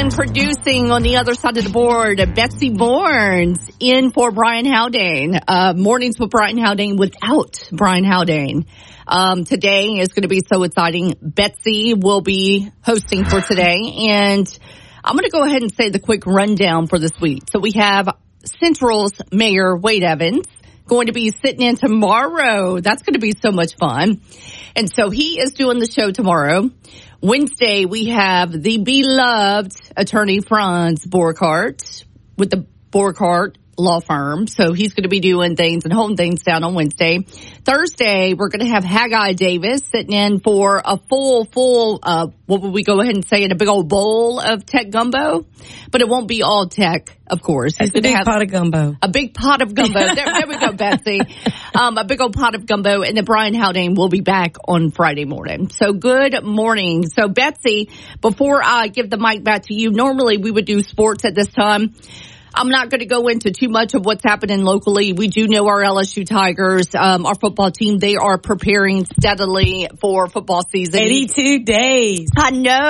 And producing on the other side of the board, Betsy Bournes in for Brian Haldane. Mornings with Brian Haldane without Brian Haldane. Today is going to be so exciting. Betsy will be hosting for today, and I'm going to go ahead and say the quick rundown for this week. So we have Central's Mayor Wade Evans going to be sitting in tomorrow. That's going to be so much fun. And so he is doing the show tomorrow. Wednesday, we have the beloved attorney Franz Borchardt with the Borchardt Law Firm. So he's going to be doing things and holding things down on Wednesday. Thursday, we're going to have Haggai Davis sitting in for a full, what would we go ahead and say, in a big old bowl of tech gumbo? But it won't be all tech, of course. It's a big pot of gumbo. A big pot of gumbo. There we go, Betsy. A big old pot of gumbo. And then Brian Haldane will be back on Friday morning. So good morning. So Betsy, before I give the mic back to you, normally we would do sports at this time. I'm not going to go into too much of what's happening locally. We do know our LSU Tigers, our football team, they are preparing steadily for football season. 82 days. I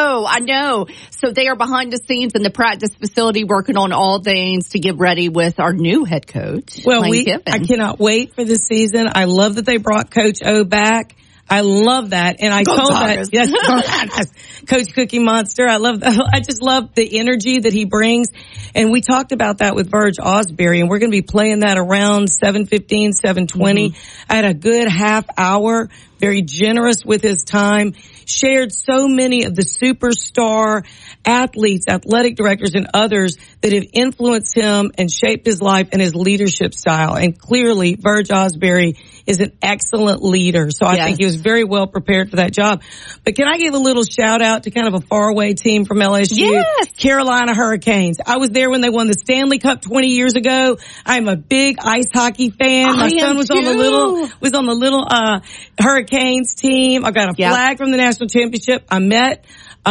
know. So they are behind the scenes in the practice facility working on all things to get ready with our new head coach. Well, I cannot wait for this season. I love that they brought Coach O back. I love that. And I told that, yes, Coach Cookie Monster. I love that. I just love the energy that he brings. And we talked about that with Verge Osbury, and we're going to be playing that around 7:15, 7:20. I had a good half hour, very generous with his time, shared so many of the superstar athletes, athletic directors, and others that have influenced him and shaped his life and his leadership style. And clearly, Verge Osbury is an excellent leader. So I think he was very well prepared for that job. But can I give a little shout out to kind of a faraway team from LSU? Yes. Carolina Hurricanes. I was there when they won the Stanley Cup 20 years ago. I'm a big ice hockey fan. My son was on the little Hurricanes team. I got a flag from the national championship. I met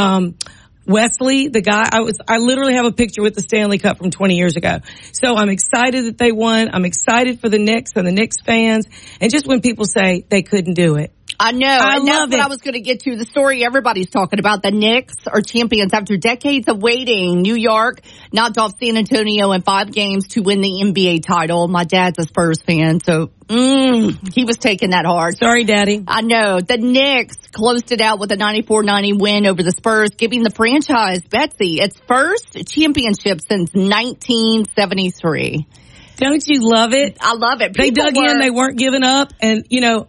Wesley, the guy, I literally have a picture with the Stanley Cup from 20 years ago. So I'm excited that they won. I'm excited for the Knicks and the Knicks fans. And just when people say they couldn't do it. I know. And that's what I was going to get to. The story everybody's talking about. The Knicks are champions after decades of waiting. New York knocked off San Antonio in 5 games to win the NBA title. My dad's a Spurs fan, so he was taking that hard. Sorry, Daddy. I know. The Knicks closed it out with a 94-90 win over the Spurs, giving the franchise, Betsy, its first championship since 1973. Don't you love it? I love it. They dug in. They weren't giving up. And, you know,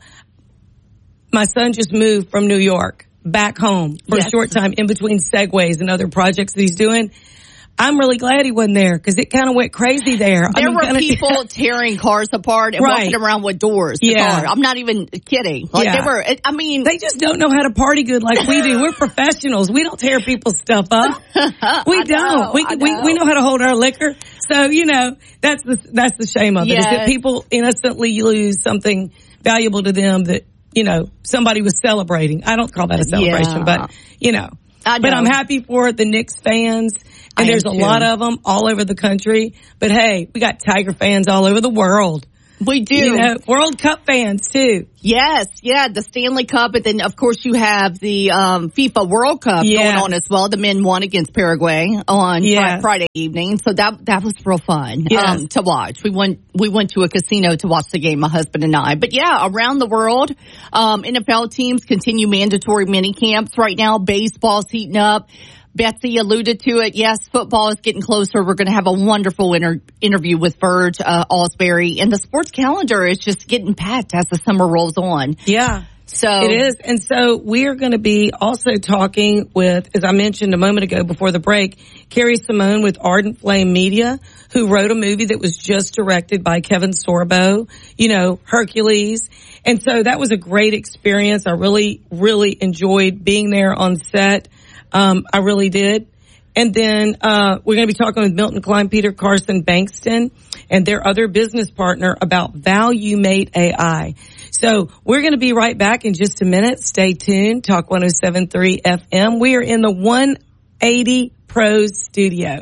my son just moved from New York back home for a short time in between segues and other projects that he's doing. I'm really glad he wasn't there because it kind of went crazy there. There were people tearing cars apart and walking around with doors to cars. I'm not even kidding. They just don't know how to party good like we do. We're professionals. We don't tear people's stuff up. We don't. We know how to hold our liquor. So, you know, that's the shame of it. Is that people innocently lose something valuable to them that, you know, somebody was celebrating. I don't call that a celebration, but, you know. But I'm happy for the Knicks fans, and there's a lot of them all over the country. But, hey, we got Tiger fans all over the world. We do. You know, World Cup fans, too. Yes, the Stanley Cup. And then, of course, you have the FIFA World Cup going on as well. The men won against Paraguay on Friday evening. So that was real fun to watch. We went to a casino to watch the game, my husband and I. But, around the world, NFL teams continue mandatory mini camps right now. Baseball's heating up. Betsy alluded to it. Yes, football is getting closer. We're going to have a wonderful interview with Verge Osbury. And the sports calendar is just getting packed as the summer rolls on. Yeah. So it is. And so we're going to be also talking with, as I mentioned a moment ago before the break, Carrie Simone with Ardent Flame Media, who wrote a movie that was just directed by Kevin Sorbo, you know, Hercules. And so that was a great experience. I really, really enjoyed being there on set. I really did. And then we're going to be talking with Milton Klein, Peter Carson Bankston, and their other business partner about ValueMate AI. So we're going to be right back in just a minute. Stay tuned. Talk 107.3 FM. We are in the 180 Pros studio.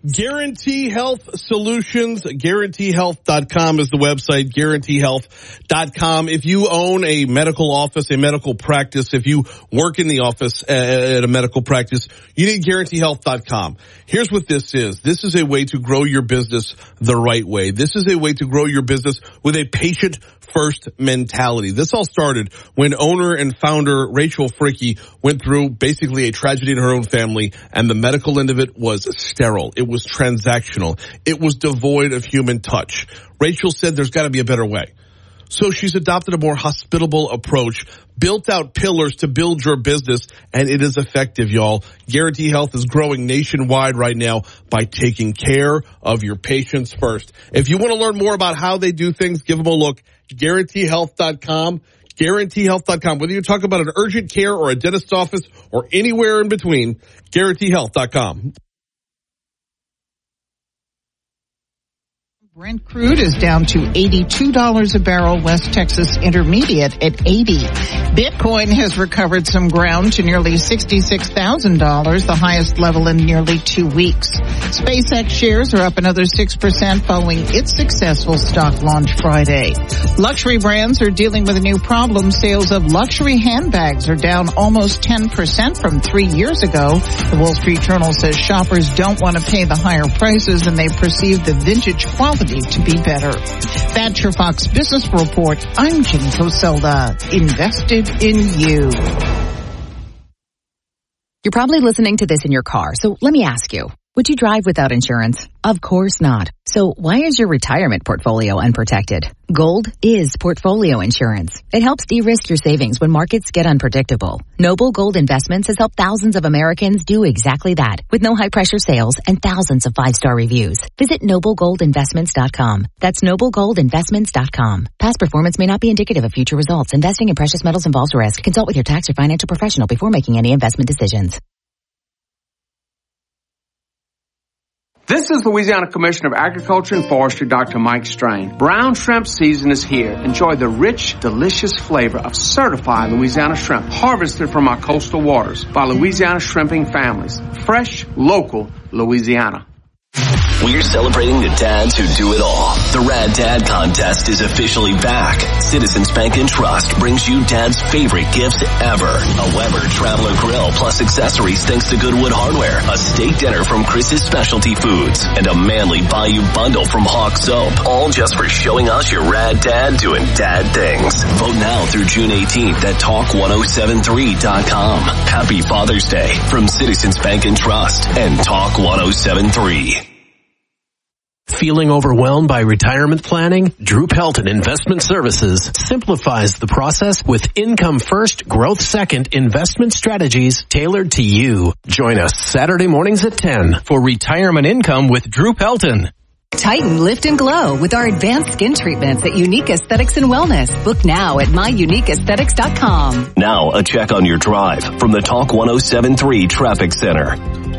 Guarantee Health Solutions. GuaranteeHealth.com is the website. GuaranteeHealth.com. If you own a medical office, a medical practice, if you work in the office at a medical practice, you need GuaranteeHealth.com. Here's what this is. This is a way to grow your business the right way. This is a way to grow your business with a patient-first mentality. This all started when owner and founder Rachel Fricke went through basically a tragedy in her own family, and the medical end of it was sterile. It was transactional. It was devoid of human touch. Rachel said there's got to be a better way. So she's adopted a more hospitable approach, built out pillars to build your business, and it is effective, y'all. Guarantee Health is growing nationwide right now by taking care of your patients first. If you want to learn more about how they do things, give them a look. GuaranteeHealth.com. GuaranteeHealth.com. Whether you talk about an urgent care or a dentist office or anywhere in between, GuaranteeHealth.com. Brent crude is down to $82 a barrel. West Texas Intermediate at $80. Bitcoin has recovered some ground to nearly $66,000, the highest level in nearly 2 weeks. SpaceX shares are up another 6% following its successful stock launch Friday. Luxury brands are dealing with a new problem. Sales of luxury handbags are down almost 10% from 3 years ago. The Wall Street Journal says shoppers don't want to pay the higher prices and they perceive the vintage quality to be better. That's your Fox Business Report. I'm Jim Coselda. Invested in you. You're probably listening to this in your car, so let me ask you. Would you drive without insurance? Of course not. So why is your retirement portfolio unprotected? Gold is portfolio insurance. It helps de-risk your savings when markets get unpredictable. Noble Gold Investments has helped thousands of Americans do exactly that with no high-pressure sales and thousands of 5-star reviews. Visit NobleGoldInvestments.com. That's NobleGoldInvestments.com. Past performance may not be indicative of future results. Investing in precious metals involves risk. Consult with your tax or financial professional before making any investment decisions. This is Louisiana Commissioner of Agriculture and Forestry, Dr. Mike Strain. Brown shrimp season is here. Enjoy the rich, delicious flavor of certified Louisiana shrimp harvested from our coastal waters by Louisiana shrimping families. Fresh, local Louisiana. We're celebrating the dads who do it all. The Rad Dad Contest is officially back. Citizens Bank and Trust brings you Dad's favorite gifts ever. A Weber Traveler Grill plus accessories thanks to Goodwood Hardware, a steak dinner from Chris's Specialty Foods, and a Manly Bayou Bundle from Hawk Soap. All just for showing us your Rad Dad doing dad things. Vote now through June 18th at Talk1073.com. Happy Father's Day from Citizens Bank and Trust and Talk 1073. Feeling overwhelmed by retirement planning? Drew Pelton Investment Services simplifies the process with income first, growth second investment strategies tailored to you. Join us Saturday mornings at 10 for Retirement Income with Drew Pelton. Tighten, lift, and glow with our advanced skin treatments at Unique Aesthetics and Wellness. Book now at myuniqueaesthetics.com. Now a check on your drive from the Talk 1073 Traffic Center.